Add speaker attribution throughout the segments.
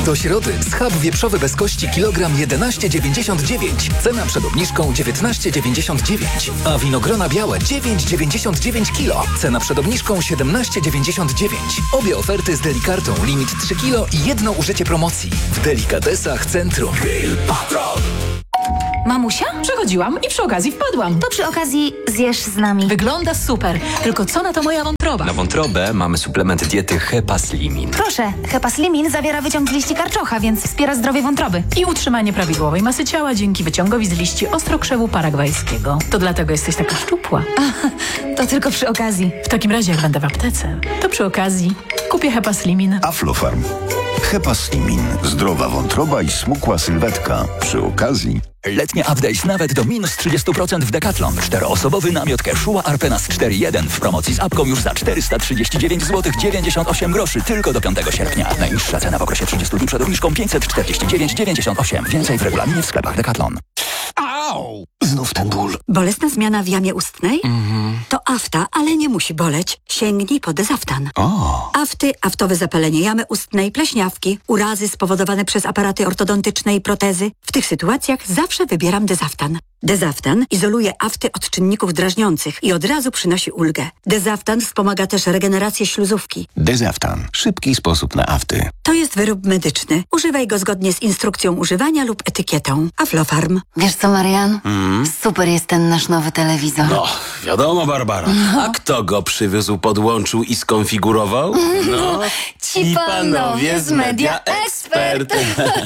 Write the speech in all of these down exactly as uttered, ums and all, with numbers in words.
Speaker 1: Do środy schab wieprzowy bez kości kilogram jedenaście dziewięćdziesiąt dziewięć. Cena przed obniżką dziewiętnaście dziewięćdziesiąt dziewięć. A winogrona białe dziewięć dziewięćdziesiąt dziewięć kilo. Cena przed obniżką siedemnaście dziewięćdziesiąt dziewięć. Obie oferty z Delikartą. Limit trzy kilo i jedno użycie promocji. W Delikatesach Centrum. Grill Patrol.
Speaker 2: Mamusia? Przechodziłam i przy okazji wpadłam.
Speaker 3: To przy okazji zjesz z nami.
Speaker 2: Wygląda super. Tylko co na to moja wątroba?
Speaker 4: Na wątrobę mamy suplement diety Hepaslimin.
Speaker 3: Proszę, Hepaslimin zawiera wyciąg z liści karczocha, więc wspiera zdrowie wątroby.
Speaker 2: I utrzymanie prawidłowej masy ciała dzięki wyciągowi z liści ostrokrzewu paragwajskiego. To dlatego jesteś taka szczupła.
Speaker 3: A, to tylko przy okazji.
Speaker 2: W takim razie, jak będę w aptece, to przy okazji kupię Hepaslimin.
Speaker 5: Aflofarm. Hepaslimin. Zdrowa wątroba i smukła sylwetka. Przy okazji...
Speaker 6: Letnie update nawet do minus trzydzieści procent w Decathlon. Czteroosobowy namiot Quechua Arpenas cztery jeden w promocji z apką już za czterysta trzydzieści dziewięć złotych dziewięćdziesiąt osiem groszy tylko do piątego sierpnia. Najniższa cena w okresie trzydziestu dni przed obniżką pięćset czterdzieści dziewięć dziewięćdziesiąt osiem. Więcej w regulaminie w sklepach Decathlon.
Speaker 5: Au! Znów ten ból.
Speaker 7: Bolesna zmiana w jamie ustnej?
Speaker 5: Mhm.
Speaker 7: To afta, ale nie musi boleć. Sięgnij po Dezaftan.
Speaker 5: O!
Speaker 7: Afty, aftowe zapalenie jamy ustnej, pleśniawki, urazy spowodowane przez aparaty ortodontyczne i protezy. W tych sytuacjach zawsze wybieram Dezaftan. Dezaftan izoluje afty od czynników drażniących i od razu przynosi ulgę. Dezaftan wspomaga też regenerację śluzówki.
Speaker 5: Dezaftan. Szybki sposób na afty.
Speaker 7: To jest wyrób medyczny. Używaj go zgodnie z instrukcją używania lub etykietą. Aflofarm.
Speaker 8: Wiesz co, Marian?
Speaker 9: Mm.
Speaker 8: Super jest ten nasz nowy telewizor.
Speaker 9: No, wiadomo, Barbara. No. A kto go przywiózł, podłączył i skonfigurował? No,
Speaker 8: ci panowie z Media Expert.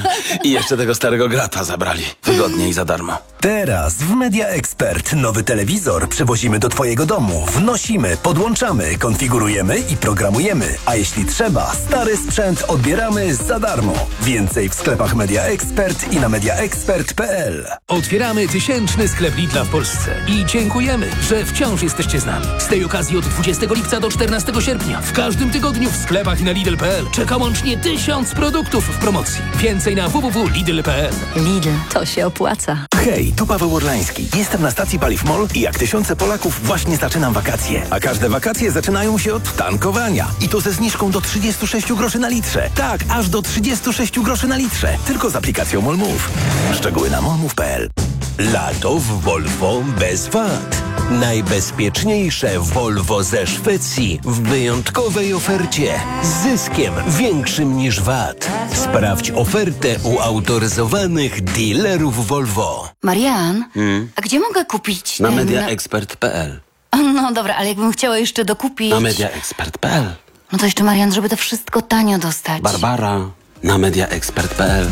Speaker 9: I jeszcze tego starego grata zabrali. Wygodnie i za darmo.
Speaker 10: Teraz w Media Expert nowy telewizor przywozimy do Twojego domu. Wnosimy, podłączamy, konfigurujemy i programujemy. A jeśli trzeba, stary sprzęt odbieramy za darmo. Więcej w sklepach Media Expert i na mediaexpert kropka p l.
Speaker 11: Otwieramy tysięczny sklep Lidla w Polsce i dziękujemy, że wciąż jesteście z nami. Z tej okazji od dwudziestego lipca do czternastego sierpnia w każdym tygodniu w sklepach i na Lidl kropka p l czeka łącznie tysiąc produktów w promocji. Więcej na w w w kropka lidl kropka p l.
Speaker 2: Lidl, to się opłaca.
Speaker 10: Hej, tu Paweł Orlański. Jestem na stacji Paliw Mall i jak tysiące Polaków właśnie zaczynam wakacje. A każde wakacje zaczynają się od tankowania. I to ze zniżką do trzydzieści sześć groszy na litrze. Tak, aż do trzydzieści sześć groszy na litrze. Tylko z aplikacją MOLMOVE. Szczegóły na molmove kropka p l.
Speaker 12: Lato w Volvo bez V A T. Najbezpieczniejsze Volvo ze Szwecji w wyjątkowej ofercie z zyskiem większym niż V A T. Sprawdź ofertę u autoryzowanych dealerów Volvo.
Speaker 8: Marian,
Speaker 9: Hmm?
Speaker 8: a gdzie mogę kupić
Speaker 9: Na
Speaker 8: ten...
Speaker 9: mediaexpert kropka p l.
Speaker 8: No dobra, ale jakbym chciała jeszcze dokupić...
Speaker 9: Na mediaexpert kropka p l.
Speaker 8: No to jeszcze, Marian, żeby to wszystko tanio dostać.
Speaker 9: Barbara, na mediaexpert kropka p l.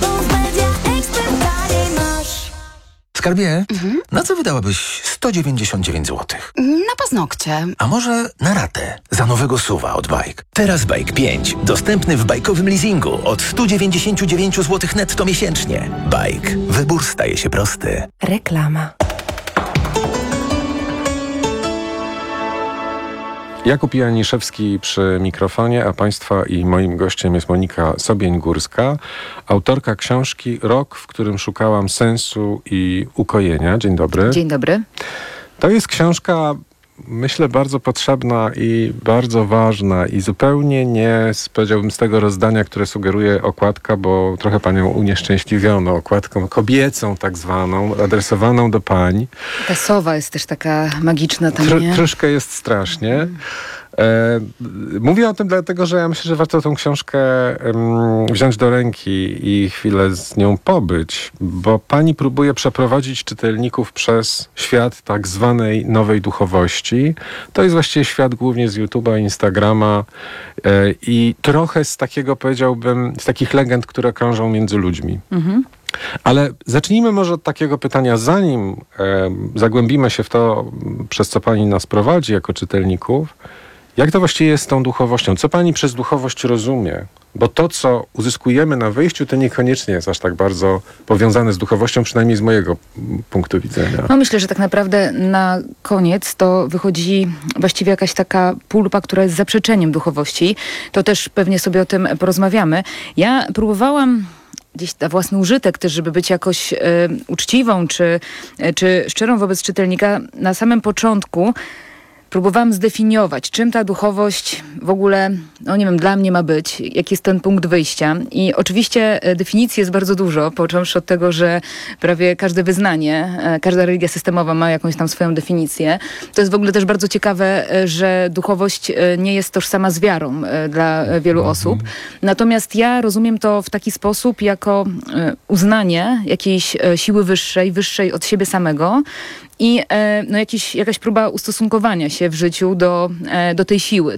Speaker 10: Skarbie, mhm. na co wydałabyś sto dziewięćdziesiąt dziewięć złotych?
Speaker 8: Na paznokcie.
Speaker 10: A może na ratę za nowego suwa od Bike? Teraz Bike pięć. Dostępny w bajkowym leasingu od sto dziewięćdziesiąt dziewięć złotych netto miesięcznie. Bike. Wybór staje się prosty.
Speaker 2: Reklama.
Speaker 13: Jakub Janiszewski przy mikrofonie, a Państwa i moim gościem jest Monika Sobień-Górska, autorka książki Rok, w którym szukałam sensu i ukojenia. Dzień dobry.
Speaker 14: Dzień dobry.
Speaker 13: To jest książka, myślę, bardzo potrzebna i bardzo ważna i zupełnie nie, powiedziałbym, z tego rozdania, które sugeruje okładka, bo trochę Panią unieszczęśliwiono okładką kobiecą tak zwaną, adresowaną do pań.
Speaker 14: Ta sowa jest też taka magiczna tam,
Speaker 13: Tr-
Speaker 14: nie?
Speaker 13: Troszkę jest strasznie. Mm. E, mówię o tym dlatego, że ja myślę, że warto tą książkę um, wziąć do ręki i chwilę z nią pobyć, bo pani próbuje przeprowadzić czytelników przez świat tak zwanej nowej duchowości. To jest właściwie świat głównie z YouTube'a, Instagrama e, i trochę z takiego, powiedziałbym, z takich legend, które krążą między ludźmi. Mhm. Ale zacznijmy może od takiego pytania, zanim e, zagłębimy się w to, przez co pani nas prowadzi jako czytelników. Jak to właściwie jest z tą duchowością? Co pani przez duchowość rozumie? Bo to, co uzyskujemy na wyjściu, to niekoniecznie jest aż tak bardzo powiązane z duchowością, przynajmniej z mojego punktu widzenia.
Speaker 14: No myślę, że tak naprawdę na koniec to wychodzi właściwie jakaś taka pulpa, która jest zaprzeczeniem duchowości. To też pewnie sobie o tym porozmawiamy. Ja próbowałam gdzieś na własny użytek też, żeby być jakoś e, uczciwą czy, e, czy szczerą wobec czytelnika na samym początku próbowałam zdefiniować, czym ta duchowość w ogóle, no nie wiem, dla mnie ma być, jaki jest ten punkt wyjścia. I oczywiście definicji jest bardzo dużo, począwszy od tego, że prawie każde wyznanie, każda religia systemowa ma jakąś tam swoją definicję. To jest w ogóle też bardzo ciekawe, że duchowość nie jest tożsama z wiarą dla wielu osób. Natomiast ja rozumiem to w taki sposób, jako uznanie jakiejś siły wyższej, wyższej od siebie samego, i no, jakiś, jakaś próba ustosunkowania się w życiu do, do tej siły.